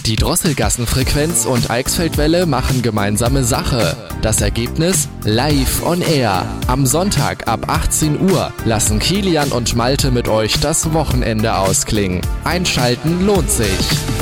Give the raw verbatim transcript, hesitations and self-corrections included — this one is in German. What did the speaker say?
Die Drosselgassenfrequenz und Eichsfeldwelle machen gemeinsame Sache. Das Ergebnis? Live on Air. Am Sonntag ab achtzehn Uhr lassen Kilian und Malte mit euch das Wochenende ausklingen. Einschalten lohnt sich.